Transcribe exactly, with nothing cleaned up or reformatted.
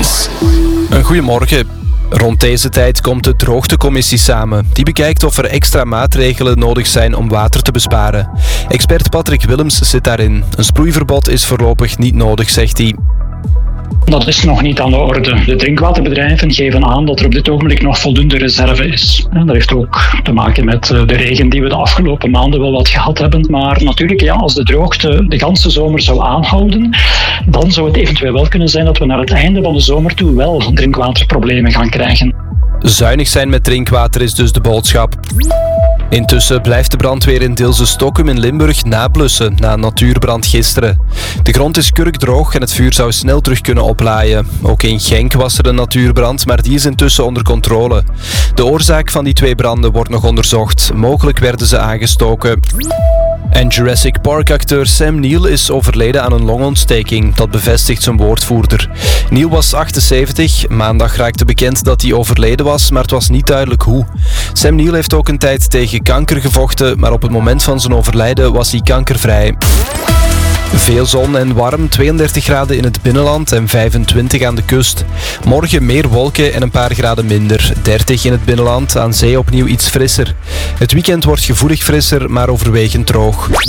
Nieuws. Een goedemorgen. Rond deze tijd komt de droogtecommissie samen. Die bekijkt of er extra maatregelen nodig zijn om water te besparen. Expert Patrick Willems zit daarin. Een sproeiverbod is voorlopig niet nodig, zegt hij. Dat is nog niet aan de orde. De drinkwaterbedrijven geven aan dat er op dit ogenblik nog voldoende reserve is. Dat heeft ook te maken met de regen die we de afgelopen maanden wel wat gehad hebben. Maar natuurlijk, ja, als de droogte de ganse zomer zou aanhouden, dan zou het eventueel wel kunnen zijn dat we naar het einde van de zomer toe wel drinkwaterproblemen gaan krijgen. Zuinig zijn met drinkwater is dus de boodschap. Intussen blijft de brandweer in Deelse Stokkum in Limburg nablussen na een natuurbrand gisteren. De grond is kurkdroog en het vuur zou snel terug kunnen oplaaien. Ook in Genk was er een natuurbrand, maar die is intussen onder controle. De oorzaak van die twee branden wordt nog onderzocht. Mogelijk werden ze aangestoken. En Jurassic Park-acteur Sam Neill is overleden aan een longontsteking. Dat bevestigt zijn woordvoerder. Neill was achtenzeventig. Maandag raakte bekend dat hij overleden was, maar het was niet duidelijk hoe. Sam Neill heeft ook een tijd tegen kanker gevochten, maar op het moment van zijn overlijden was hij kankervrij. Veel zon en warm, tweeëndertig graden in het binnenland en vijfentwintig aan de kust. Morgen meer wolken en een paar graden minder. dertig in het binnenland, aan zee opnieuw iets frisser. Het weekend wordt gevoelig frisser, maar overwegend droog.